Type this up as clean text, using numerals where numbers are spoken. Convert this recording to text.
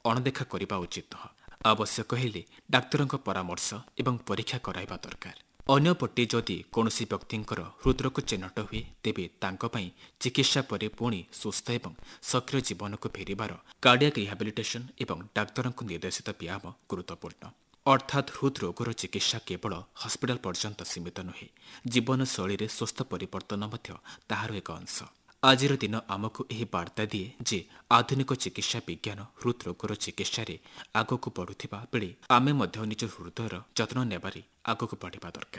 ଅଣଦେଖା କରିବା ଉଚିତ ନୁହେଁ। ଆବଶ୍ୟକ ହେଲେ ଡାକ୍ତରଙ୍କ ପରାମର୍ଶ ଏବଂ ପରୀକ୍ଷା କରାଇବା ଦରକାର। ଅନ୍ୟପଟେ ଯଦି କୌଣସି ବ୍ୟକ୍ତିଙ୍କର ହୃଦରୋଗ ଚିହ୍ନଟ ହୁଏ ତେବେ ତାଙ୍କ ପାଇଁ ଚିକିତ୍ସା ପରେ ପୁଣି ସୁସ୍ଥ ଏବଂ ସକ୍ରିୟ ଜୀବନକୁ ଫେରିବାର କାର୍ଡିଆକ୍ ରିହାବିଲିଟେସନ ଏବଂ ଡାକ୍ତରଙ୍କ ନିର୍ଦ୍ଦେଶିତ ବ୍ୟାୟାମ ଗୁରୁତ୍ୱପୂର୍ଣ୍ଣ। ଅର୍ଥାତ୍ ହୃଦରୋଗର ଚିକିତ୍ସା କେବଳ ହସ୍ପିଟାଲ ପର୍ଯ୍ୟନ୍ତ ସୀମିତ ନୁହେଁ, ଜୀବନଶୈଳୀରେ ସୁସ୍ଥ ପରିବର୍ତ୍ତନ ମଧ୍ୟ ତାହାର ଏକ ଅଂଶ। ଆଜିର ଦିନ ଆମକୁ ଏହି ବାର୍ତ୍ତା ଦିଏ ଯେ ଆଧୁନିକ ଚିକିତ୍ସା ବିଜ୍ଞାନ ହୃଦରୋଗର ଚିକିତ୍ସାରେ ଆଗକୁ ବଢ଼ୁଥିବା ବେଳେ ଆମେ ମଧ୍ୟ ନିଜ ହୃଦୟର ଯତ୍ନ ନେବାରେ ଆଗକୁ ବଢ଼ିବା ଦରକାର।